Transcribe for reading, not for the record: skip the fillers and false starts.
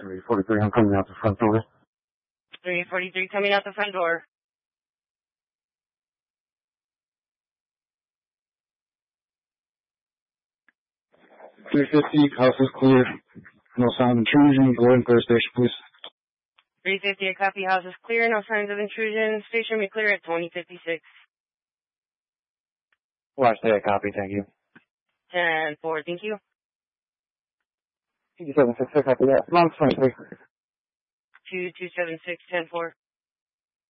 343, I'm coming out the front door. 343 coming out the front door. 350, house is clear. No sign of intrusion. Go ahead and clear the station, please. 350, a copy, house is clear. No signs of intrusion. Station be clear at 2056. Watch that, copy, thank you. 10-4, thank you. 2766, copy that. Long 23. 2276, 10-4.